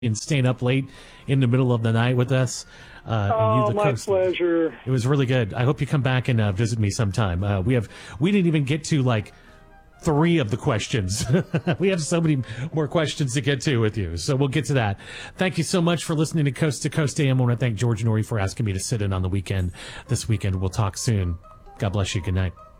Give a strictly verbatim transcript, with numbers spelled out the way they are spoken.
and staying up late in the middle of the night with us. Uh, oh, and my pleasure. It was really good. I hope you come back and uh, visit me sometime. Uh, we have we didn't even get to like three of the questions. We have so many more questions to get to with you, so we'll get to that. Thank you so much for listening to Coast to Coast A M. I want to thank George Noory for asking me to sit in on the weekend this weekend. We'll talk soon. God bless you. Good night.